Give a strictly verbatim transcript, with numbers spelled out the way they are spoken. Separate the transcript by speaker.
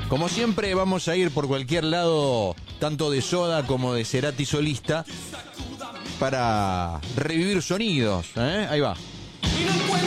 Speaker 1: Como siempre vamos a ir por cualquier lado, tanto de Soda como de Cerati solista, para revivir sonidos, ¿eh? Ahí va.